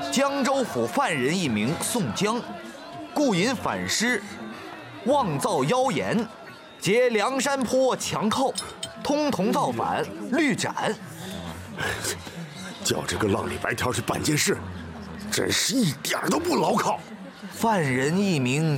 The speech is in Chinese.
江州府犯人一名宋江，故引反诗，妄造妖言，劫梁山坡强寇，通通造反，律斩。 叫这个浪里白条去办件事，真是一点都不牢靠。 犯人一名